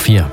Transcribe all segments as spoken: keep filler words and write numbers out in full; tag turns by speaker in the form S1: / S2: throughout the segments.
S1: vier.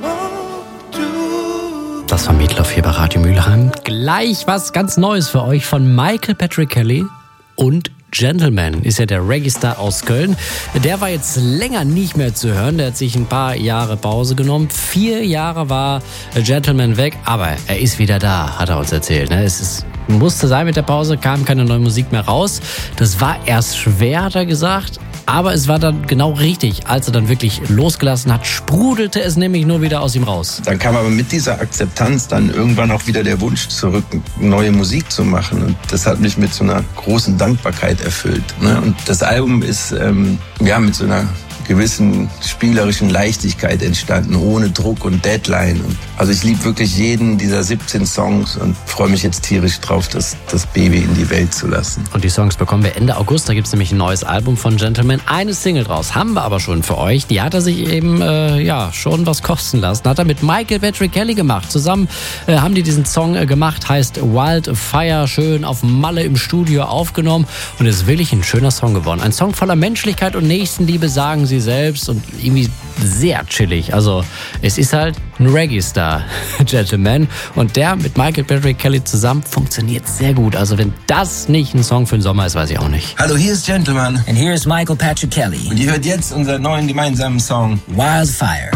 S1: Das war Meatloaf hier bei Radio Mülheim. Gleich was ganz Neues für euch von Michael Patrick Kelly und Gentleman ist ja der Reggae-Star aus Köln. Der war jetzt länger nicht mehr zu hören. Der hat sich ein paar Jahre Pause genommen. Vier Jahre war Gentleman weg, aber er ist wieder da, hat er uns erzählt. Es ist, musste sein mit der Pause, kam keine neue Musik mehr raus. Das war erst schwer, hat er gesagt. Aber es war dann genau richtig. Als er dann wirklich losgelassen hat, sprudelte es nämlich nur wieder aus ihm raus.
S2: Dann kam aber mit dieser Akzeptanz dann irgendwann auch wieder der Wunsch zurück, neue Musik zu machen. Und das hat mich mit so einer großen Dankbarkeit erfüllt. Und das Album ist ähm, ja mit so einer gewissen spielerischen Leichtigkeit entstanden, ohne Druck und Deadline. Und also ich liebe wirklich jeden dieser siebzehn Songs und freue mich jetzt tierisch drauf, das, das Baby in die Welt zu lassen.
S1: Und die Songs bekommen wir Ende August. Da gibt es nämlich ein neues Album von Gentleman. Eine Single draus haben wir aber schon für euch. Die hat er sich eben äh, ja schon was kosten lassen. Hat er mit Michael Patrick Kelly gemacht. Zusammen äh, haben die diesen Song äh, gemacht. Heißt Wildfire. Schön auf Malle im Studio aufgenommen. Und ist wirklich ein schöner Song geworden. Ein Song voller Menschlichkeit und Nächstenliebe, sagen sie selbst, und irgendwie sehr chillig. Also es ist halt ein Reggae-Star, Gentleman, und der mit Michael Patrick Kelly zusammen funktioniert sehr gut. Also wenn das nicht ein Song für den Sommer ist, weiß ich auch nicht.
S2: Hallo, hier ist Gentleman.
S3: And here is Michael Patrick Kelly.
S2: Und ihr hört jetzt unseren neuen gemeinsamen Song
S3: Wildfire.